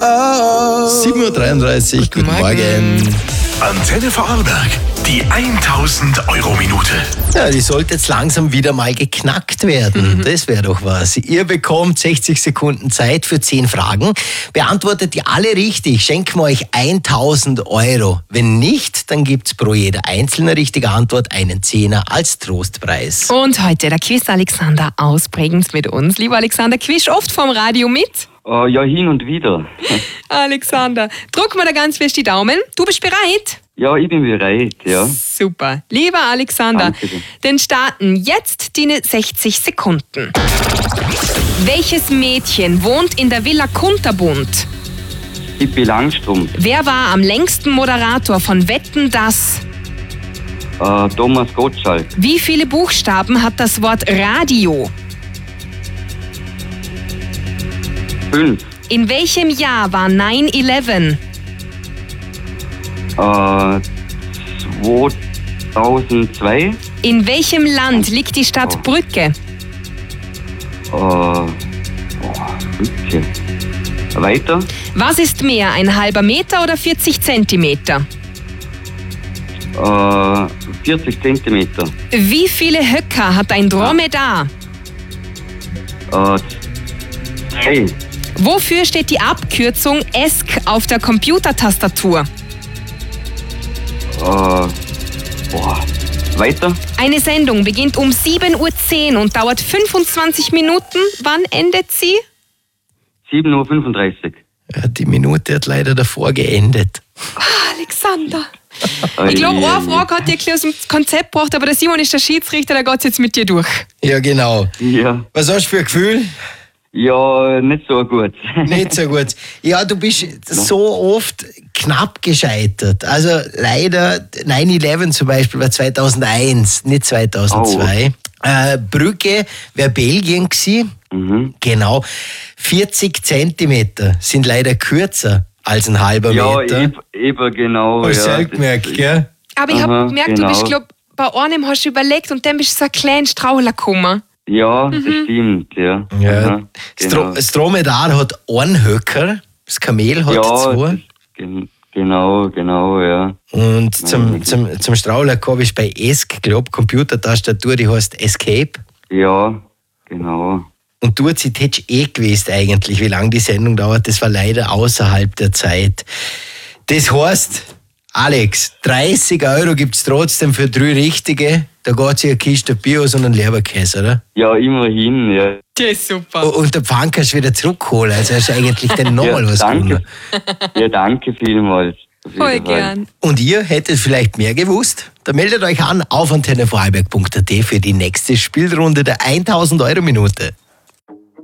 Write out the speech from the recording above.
7.33 Uhr, guten Morgen. Antenne Vorarlberg, die 1000-Euro-Minute. Ja, die sollte jetzt langsam wieder mal geknackt werden. Das wäre doch was. Ihr bekommt 60 Sekunden Zeit für 10 Fragen. Beantwortet ihr alle richtig, schenken wir euch 1000 Euro. Wenn nicht, dann gibt's pro jede einzelne richtige Antwort einen Zehner als Trostpreis. Und heute der Quiz Alexander aus Bregenz mit uns. Lieber Alexander, quiz oft vom Radio mit? Ja, hin und wieder. Alexander, drück mir da ganz fest die Daumen. Du bist bereit? Ja, ich bin bereit, ja. Super. Lieber Alexander, Dankeschön. dann starten jetzt die 60 Sekunden. Welches Mädchen wohnt in der Villa Kunterbund? Pippi Langstrumpf, Wer war am längsten Moderator von Wetten, dass? Thomas Gottschalk, Wie viele Buchstaben hat das Wort Radio? 5, In welchem Jahr war 9/11? 2002, In welchem Land liegt die Stadt Brügge? okay. Weiter, Was ist mehr, ein halber Meter oder 40 Zentimeter? 40 Zentimeter, Wie viele Höcker hat ein Dromedar? 2, Wofür steht die Abkürzung ESC auf der Computertastatur? weiter, Eine Sendung beginnt um 7:10 Uhr und dauert 25 Minuten. Wann endet sie? 7:35 Uhr. Ja, die Minute hat leider davor geendet. Alexander. Ich glaube, eine Frage hat dir gleich aus dem Konzept gebracht, aber der Simon ist der Schiedsrichter, der geht jetzt mit dir durch. Ja, genau. Ja, Was hast du für ein Gefühl? ja, nicht so gut. Nicht so gut. Ja, du bist so oft knapp gescheitert. Also leider 9/11 zum Beispiel war 2001, nicht 2002. Brügge wäre Belgien gewesen. Genau. 40 Zentimeter sind leider kürzer als ein halber Ja, Meter. eben genau. Hast du ja, selbst gemerkt, gell? Aber ich habe gemerkt, du bist, genau. glaube bei einem hast du überlegt und dann bist du so ein kleiner Strauchler gekommen. Ja, das stimmt, ja. Ja. Aha, genau. Das Dromedar hat einen Höcker, das Kamel hat Ja, 2. genau, ja. Und zum Strauchler komme ich bei ESC, glaube Computertastatur, die heißt Escape. Ja, genau. Und du hättest gewusst eigentlich, wie lange die Sendung dauert. Das war leider außerhalb der Zeit. Das heißt, Alex, 30 Euro gibt es trotzdem für 3 Richtige. Da geht sich eine Kiste Bier aus und ein Leberkäse, oder? Ja, immerhin, ja. Das ist super. Und der Pfand kannst du wieder zurückholen. Also hast du eigentlich dann nochmal was danke. gewonnen. Ja, danke vielmals. Auf Voll jeden Fall. gern. Und ihr hättet vielleicht mehr gewusst? Dann meldet euch an auf antennevorarlberg.at für die nächste Spielrunde der 1000-Euro-Minute.